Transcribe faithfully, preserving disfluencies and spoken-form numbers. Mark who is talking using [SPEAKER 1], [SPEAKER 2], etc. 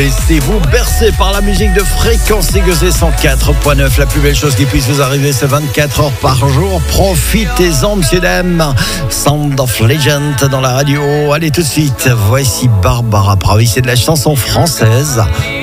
[SPEAKER 1] Laissez-vous bercer par la musique de Fréquence Aiguisée cent quatre point neuf. La plus belle chose qui puisse vous arriver, c'est vingt-quatre heures par jour. Profitez-en, messieurs, dames. Sound of Legend dans la radio. Allez, tout de suite, voici Barbara Pravi. C'est de la chanson française.